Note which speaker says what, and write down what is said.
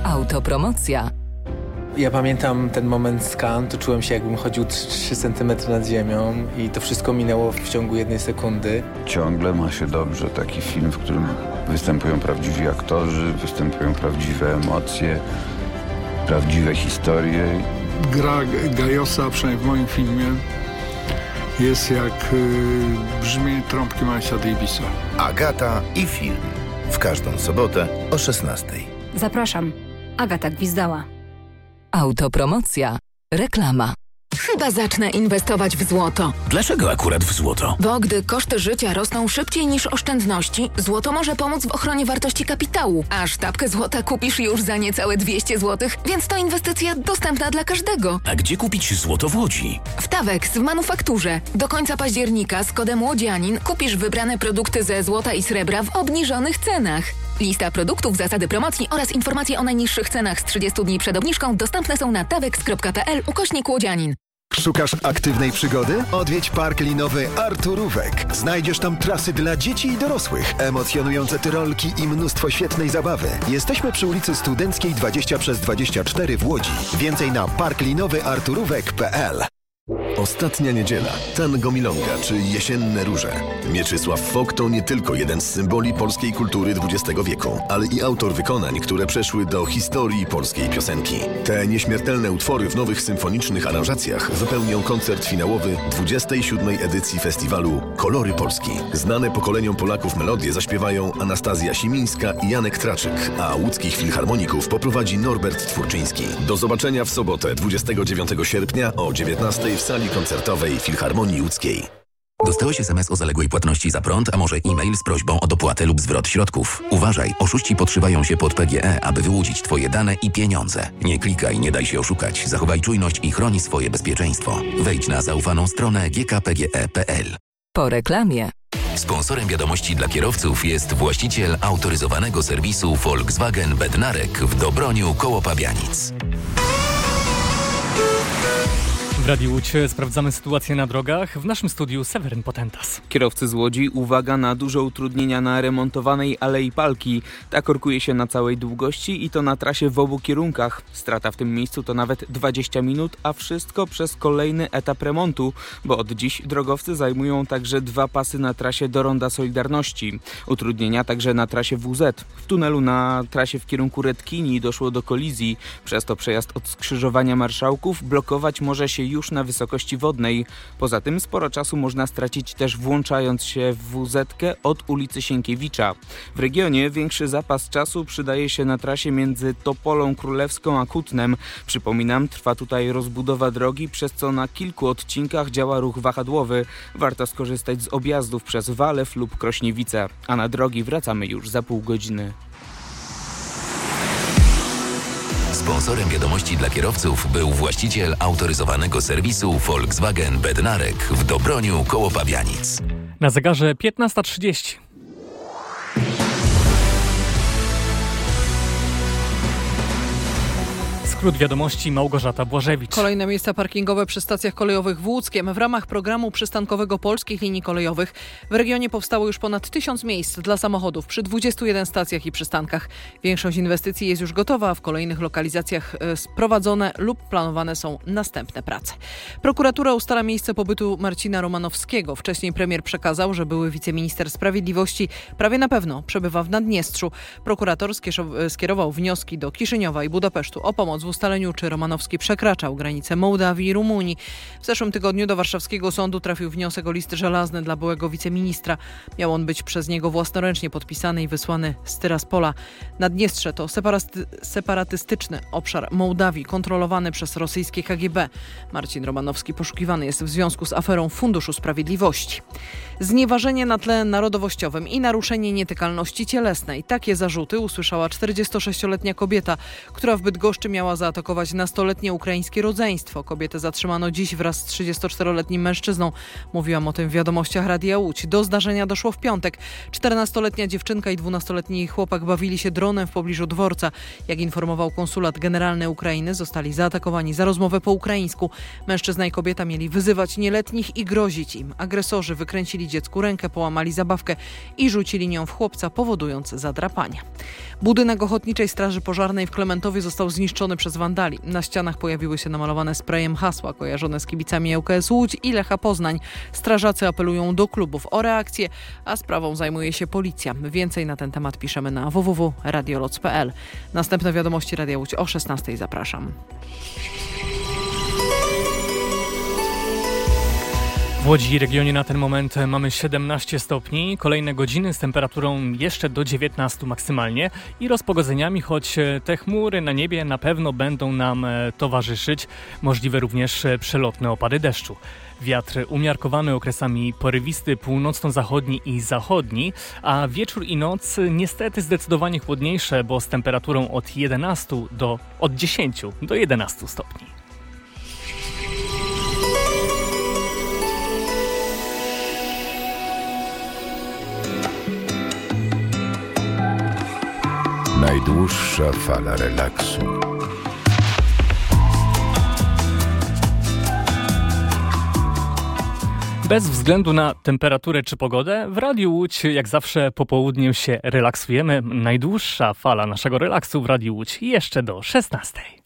Speaker 1: Autopromocja.
Speaker 2: Ja pamiętam ten moment z Cannes, to czułem się, jakbym chodził 3 cm nad ziemią i to wszystko minęło w ciągu 1 sekundy.
Speaker 3: Ciągle ma się dobrze taki film, w którym występują prawdziwi aktorzy, występują prawdziwe emocje, prawdziwe historie.
Speaker 4: Gra Gajosa, przynajmniej w moim filmie, jest jak brzmienie trąbki Milesa Davisa.
Speaker 5: Agata i film. W każdą sobotę o 16:00.
Speaker 6: Zapraszam. Agata Gwizdała.
Speaker 1: Autopromocja. Reklama.
Speaker 7: Chyba zacznę inwestować w złoto.
Speaker 8: Dlaczego akurat w złoto?
Speaker 7: Bo gdy koszty życia rosną szybciej niż oszczędności, złoto może pomóc w ochronie wartości kapitału. A sztabkę złota kupisz już za niecałe 200 zł, więc to inwestycja dostępna dla każdego.
Speaker 8: A gdzie kupić złoto w Łodzi?
Speaker 7: W Tawex w manufakturze. Do końca października z kodem Łodzianin kupisz wybrane produkty ze złota i srebra w obniżonych cenach. Lista produktów, zasady promocji oraz informacje o najniższych cenach z 30 dni przed obniżką dostępne są na tawex.pl/Łodzianin.
Speaker 9: Szukasz aktywnej przygody? Odwiedź park linowy Arturówek. Znajdziesz tam trasy dla dzieci i dorosłych, emocjonujące tyrolki i mnóstwo świetnej zabawy. Jesteśmy przy ulicy Studenckiej 20/24 w Łodzi. Więcej na parklinowyarturówek.pl.
Speaker 10: Ostatnia niedziela, tango milonga czy jesienne róże. Mieczysław Fok to nie tylko jeden z symboli polskiej kultury XX wieku, ale i autor wykonań, które przeszły do historii polskiej piosenki. Te nieśmiertelne utwory w nowych symfonicznych aranżacjach wypełnią koncert finałowy 27. edycji festiwalu Kolory Polski. Znane pokoleniom Polaków melodie zaśpiewają Anastazja Simińska i Janek Traczyk, a łódzkich filharmoników poprowadzi Norbert Twórczyński. Do zobaczenia w sobotę 29 sierpnia o 19:00 w sali koncertowej Filharmonii Łódzkiej.
Speaker 8: Dostałeś SMS o zaległej płatności za prąd, a może e-mail z prośbą o dopłatę lub zwrot środków. Uważaj, oszuści podszywają się pod PGE, aby wyłudzić Twoje dane i pieniądze. Nie klikaj, nie daj się oszukać. Zachowaj czujność i chroni swoje bezpieczeństwo. Wejdź na zaufaną stronę gkpge.pl.
Speaker 1: Po reklamie.
Speaker 8: Sponsorem wiadomości dla kierowców jest właściciel autoryzowanego serwisu Volkswagen Bednarek w Dobroniu koło Pabianic.
Speaker 11: W Radiu Łódź sprawdzamy sytuację na drogach. W naszym studiu Seweryn Potentas.
Speaker 12: Kierowcy z Łodzi, uwaga na duże utrudnienia na remontowanej Alei Palki. Ta korkuje się na całej długości i to na trasie w obu kierunkach. Strata w tym miejscu to nawet 20 minut, a wszystko przez kolejny etap remontu, bo od dziś drogowcy zajmują także 2 pasy na trasie do Ronda Solidarności. Utrudnienia także na trasie WZ. W tunelu na trasie w kierunku Redkini doszło do kolizji. Przez to przejazd od skrzyżowania Marszałków blokować może się już na wysokości wodnej. Poza tym sporo czasu można stracić też włączając się w WZ-kę od ulicy Sienkiewicza. W regionie większy zapas czasu przydaje się na trasie między Topolą Królewską a Kutnem. Przypominam, trwa tutaj rozbudowa drogi, przez co na kilku odcinkach działa ruch wahadłowy. Warto skorzystać z objazdów przez Walew lub Krośniewice. A na drogi wracamy już za pół godziny.
Speaker 8: Sponsorem wiadomości dla kierowców był właściciel autoryzowanego serwisu Volkswagen Bednarek w Dobroniu koło Pabianic.
Speaker 11: Na zegarze 15:30. Skrót wiadomości Małgorzata Błażewicz.
Speaker 13: Kolejne miejsca parkingowe przy stacjach kolejowych w Łódzkiem. W ramach programu przystankowego Polskich Linii Kolejowych w regionie powstało już ponad 1000 miejsc dla samochodów przy 21 stacjach i przystankach. Większość inwestycji jest już gotowa, a w kolejnych lokalizacjach sprowadzone lub planowane są następne prace. Prokuratura ustala miejsce pobytu Marcina Romanowskiego. Wcześniej premier przekazał, że były wiceminister sprawiedliwości prawie na pewno przebywa w Naddniestrzu. Prokurator skierował wnioski do Kiszyniowa i Budapesztu o pomoc w ustaleniu, czy Romanowski przekraczał granice Mołdawii i Rumunii. W zeszłym tygodniu do warszawskiego sądu trafił wniosek o list żelazny dla byłego wiceministra. Miał on być przez niego własnoręcznie podpisany i wysłany z Tyraspola. Naddniestrze to separatystyczny obszar Mołdawii kontrolowany przez rosyjskie KGB. Marcin Romanowski poszukiwany jest w związku z aferą Funduszu Sprawiedliwości. Znieważenie na tle narodowościowym i naruszenie nietykalności cielesnej. Takie zarzuty usłyszała 46-letnia kobieta, która w Bydgoszczy miała zaatakować nastoletnie ukraińskie rodzeństwo. Kobietę zatrzymano dziś wraz z 34-letnim mężczyzną. Mówiłam o tym w wiadomościach Radia Łódź. Do zdarzenia doszło w piątek. 14-letnia dziewczynka i 12-letni chłopak bawili się dronem w pobliżu dworca. Jak informował konsulat generalny Ukrainy, zostali zaatakowani za rozmowę po ukraińsku. Mężczyzna i kobieta mieli wyzywać nieletnich i grozić im. Agresorzy wykręcili dziecku rękę, połamali zabawkę i rzucili nią w chłopca, powodując zadrapanie. Budynek Ochotniczej Straży Pożarnej w Klementowie został zniszczony przez wandali. Na ścianach pojawiły się namalowane sprayem hasła kojarzone z kibicami ŁKS Łódź i Lecha Poznań. Strażacy apelują do klubów o reakcję, a sprawą zajmuje się policja. Więcej na ten temat piszemy na www.radioloc.pl. Następne wiadomości Radia Łódź o 16:00. Zapraszam.
Speaker 11: W Łodzi i regionie na ten moment mamy 17 stopni, kolejne godziny z temperaturą jeszcze do 19 maksymalnie i rozpogodzeniami, choć te chmury na niebie na pewno będą nam towarzyszyć, możliwe również przelotne opady deszczu. Wiatr umiarkowany, okresami porywisty, północno-zachodni i zachodni, a wieczór i noc niestety zdecydowanie chłodniejsze, bo z temperaturą od 10 do 11 stopni.
Speaker 10: Najdłuższa fala relaksu.
Speaker 11: Bez względu na temperaturę czy pogodę, w Radiu Łódź jak zawsze po południu się relaksujemy. Najdłuższa fala naszego relaksu w Radiu Łódź jeszcze do 16:00.